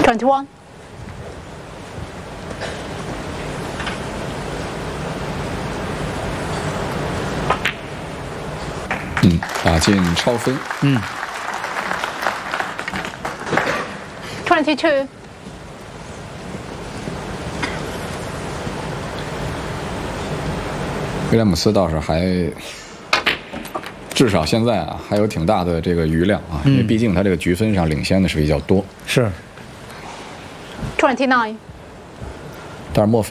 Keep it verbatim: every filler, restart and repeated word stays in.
twenty-one。 嗯，打进超分。 嗯。 twenty-two。 威廉姆斯倒是还，至少现在啊还有挺大的这个余量啊，因为毕竟他这个局分上领先的是比较多。 是。 twenty-nine。 但是墨菲。